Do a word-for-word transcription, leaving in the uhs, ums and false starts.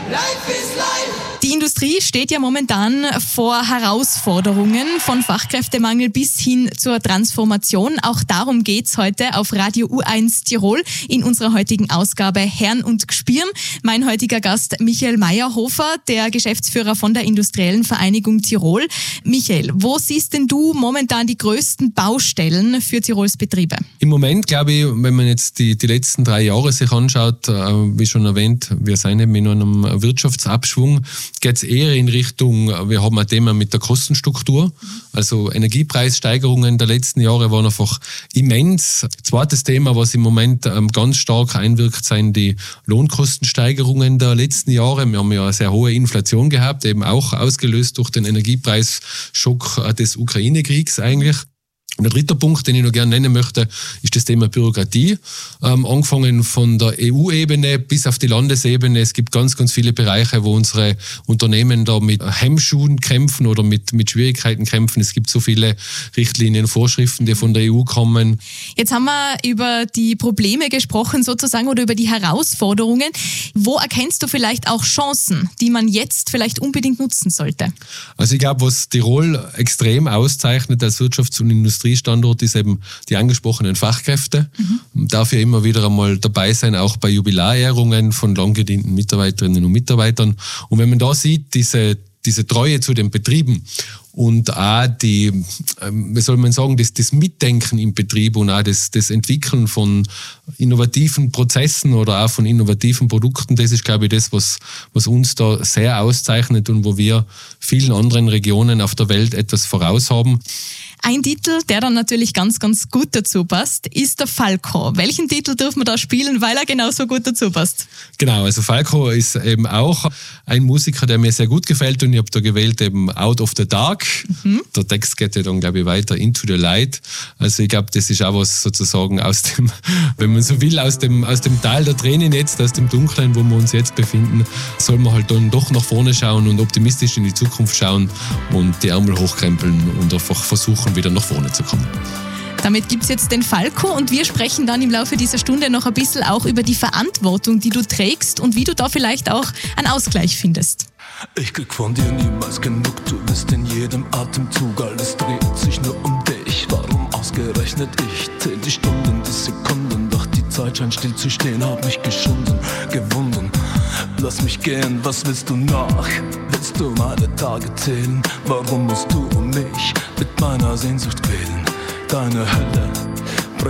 Life is life. Die Industrie steht ja momentan vor Herausforderungen, von Fachkräftemangel bis hin zur Transformation. Auch darum geht's heute auf Radio U eins Tirol in unserer heutigen Ausgabe Herren und Gspirn. Mein heutiger Gast Michael Meyerhofer, der Geschäftsführer von der Industriellen Vereinigung Tirol. Michael, wo siehst denn du momentan die größten Baustellen für Tirols Betriebe? Im Moment, glaube ich, wenn man jetzt die, die letzten drei Jahre sich anschaut, äh, wie schon erwähnt, wir sind eben in einem Wirtschaftsabschwung, geht es eher in Richtung, wir haben ein Thema mit der Kostenstruktur, also Energiepreissteigerungen der letzten Jahre waren einfach immens. Zweites Thema, was im Moment ähm, ganz stark einwirkt, sind die Lohnkostensteigerungen der letzten Jahre. Wir haben ja eine sehr hohe Inflation gehabt, eben auch ausgelöst durch den Energiepreisschock des Ukraine-Kriegs eigentlich. Und der dritte Punkt, den ich noch gerne nennen möchte, ist das Thema Bürokratie. Ähm, angefangen von der E U-Ebene bis auf die Landesebene. Es gibt ganz, ganz viele Bereiche, wo unsere Unternehmen da mit Hemmschuhen kämpfen oder mit, mit Schwierigkeiten kämpfen. Es gibt so viele Richtlinien, Vorschriften, die von der E U kommen. Jetzt haben wir über die Probleme gesprochen sozusagen oder über die Herausforderungen. Wo erkennst du vielleicht auch Chancen, die man jetzt vielleicht unbedingt nutzen sollte? Also ich glaube, was Tirol extrem auszeichnet als Wirtschafts- und Industriestandort, ist eben die angesprochenen Fachkräfte. Mhm. Darf ja immer wieder einmal dabei sein, auch bei Jubiläerehrungen von lang gedienten Mitarbeiterinnen und Mitarbeitern. Und wenn man da sieht, diese, diese Treue zu den Betrieben und auch die, wie soll man sagen, das, das Mitdenken im Betrieb und auch das, das Entwickeln von innovativen Prozessen oder auch von innovativen Produkten, das ist, glaube ich, das, was, was uns da sehr auszeichnet und wo wir vielen anderen Regionen auf der Welt etwas voraus haben. Ein Titel, der dann natürlich ganz, ganz gut dazu passt, ist der Falco. Welchen Titel dürfen wir da spielen, weil er genauso gut dazu passt? Genau, also Falco ist eben auch ein Musiker, der mir sehr gut gefällt und ich habe da gewählt eben Out of the Dark. Mhm. Der Text geht ja dann, glaube ich, weiter Into the Light. Also ich glaube, das ist auch was sozusagen aus dem, wenn man so will, aus dem, aus dem Tal der Tränen jetzt, aus dem Dunklen, wo wir uns jetzt befinden, soll man halt dann doch nach vorne schauen und optimistisch in die Zukunft schauen und die Ärmel hochkrempeln und einfach versuchen, wieder nach vorne zu kommen. Damit gibt es jetzt den Falco und wir sprechen dann im Laufe dieser Stunde noch ein bisschen auch über die Verantwortung, die du trägst und wie du da vielleicht auch einen Ausgleich findest. Ich krieg von dir niemals genug, du bist in jedem Atemzug, alles dreht sich nur um dich. Warum ausgerechnet ich? Zähl die Stunden, die Sekunden, doch die Zeit scheint still zu stehen, hab mich geschunden, gewunden. Lass mich gehen, was willst du noch? Willst du meine Tage zählen? Warum musst du um mich mit meiner Sehnsucht quälen? Deine Hölle